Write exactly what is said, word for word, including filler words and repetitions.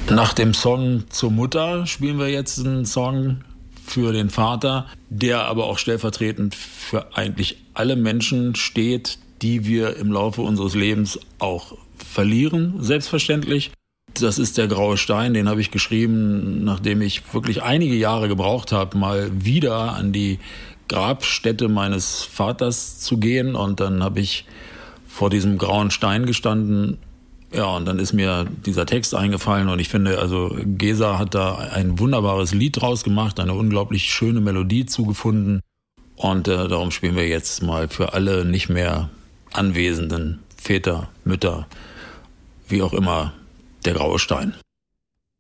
Nach dem Song zur Mutter spielen wir jetzt einen Song für den Vater, der aber auch stellvertretend für eigentlich alle Menschen steht, die wir im Laufe unseres Lebens auch verlieren, selbstverständlich. Das ist der graue Stein, den habe ich geschrieben, nachdem ich wirklich einige Jahre gebraucht habe, mal wieder an die Grabstätte meines Vaters zu gehen. Und dann habe ich vor diesem grauen Stein gestanden. Ja, und dann ist mir dieser Text eingefallen und ich finde, also Gesa hat da ein wunderbares Lied draus gemacht, eine unglaublich schöne Melodie zugefunden. Und äh, darum spielen wir jetzt mal für alle nicht mehr anwesenden Väter, Mütter, wie auch immer, der graue Stein.